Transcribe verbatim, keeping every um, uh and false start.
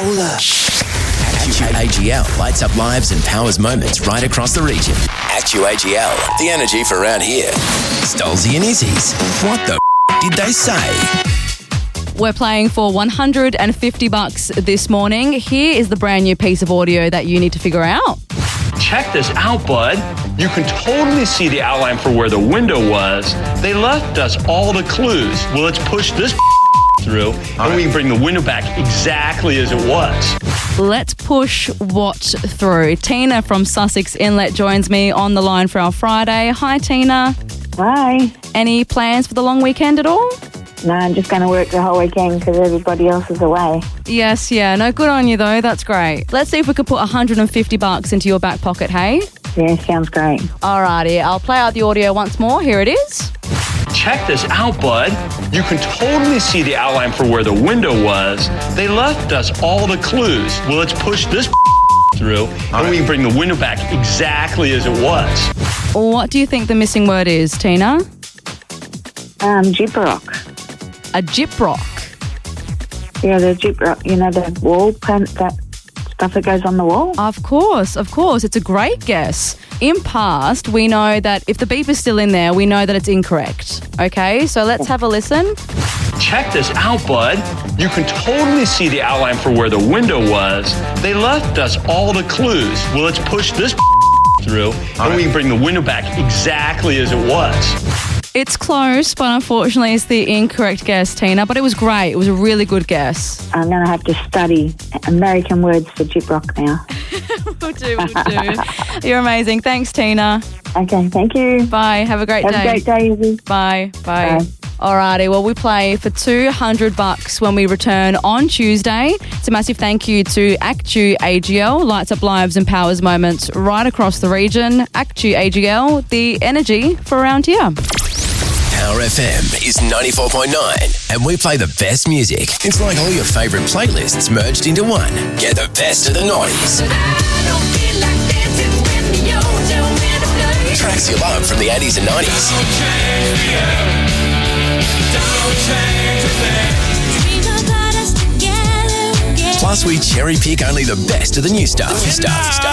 Hold up. Actu A G L lights up lives and powers moments right across the region. Actu A G L, the energy for around here. Stolzy and Izzy's. What the did they say? We're playing for one hundred fifty bucks this morning. Here is the brand new piece of audio that you need to figure out. Check this out, bud. You can totally see the outline for where the window was. They left us all the clues. Well, let's push this through and we can bring the window back exactly as it was. Let's push what through. Tina from Sussex Inlet joins me on the line for our Friday. Hi, Tina. Hi. Any plans for the long weekend at all? No, I'm just going to work the whole weekend because everybody else is away. Yes, yeah. No, good on you though. That's great. Let's see if we could put one hundred fifty bucks into your back pocket, hey? Yeah, sounds great. Alrighty, I'll play out the audio once more. Here it is. Check this out, bud. You can totally see the outline for where the window was. They left us all the clues. Well, let's push this through and we can bring the window back exactly as it was. What do you think the missing word is, Tina? Um, gyprock. A gyprock. Yeah, the gyprock, you know, the wall print, that stuff that goes on the wall. Of course, of course. It's a great guess. In past, we know that if the beep is still in there, we know that it's incorrect. Okay, so let's have a listen. Check this out, bud. You can totally see the outline for where the window was. They left us all the clues. Well, let's push this through and we can bring the window back exactly as it was. It's close, but unfortunately it's the incorrect guess, Tina. But it was great. It was a really good guess. I'm going to have to study American words for gyprock now. We'll do, we'll do. You're amazing. Thanks, Tina. Okay, thank you. Bye. Have a great have day. Have a great day, Izzy. Bye. Bye. Bye. Alrighty, well, we play for two hundred bucks when we return on Tuesday. It's a massive thank you to Actu A G L, lights up lives and powers moments right across the region. Actu A G L, the energy for around here. Power F M is ninety-four point nine and we play the best music. It's like all your favourite playlists merged into one. Get the best of the nineties. Tracks you love from the eighties and nineties. Plus, we cherry pick only the best of the new stuff. Stuff, stuff.